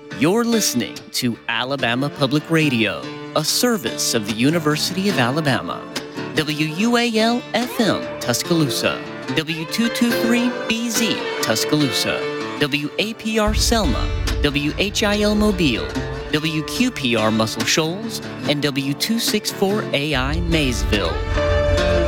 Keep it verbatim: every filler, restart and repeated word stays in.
You're listening to Alabama Public Radio, a service of the University of Alabama. W U A L F M Tuscaloosa, W two twenty-three B Z Tuscaloosa, W A P R Selma, W H I L Mobile, W Q P R Muscle Shoals, and W two sixty-four A I Maysville.